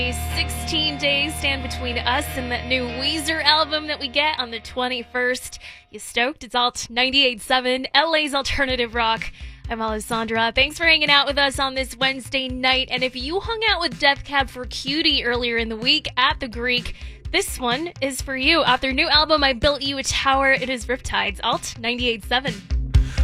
16 days stand between us and that new Weezer album that we get on the 21st. You stoked? It's Alt 98.7, LA's alternative rock. I'm Alessandra. Thanks for hanging out with us on this Wednesday night. And if you hung out with Death Cab for Cutie earlier in the week at the Greek, this one is for you. Off their new album, I Built You a Tower, it is Riptides, Alt 98.7.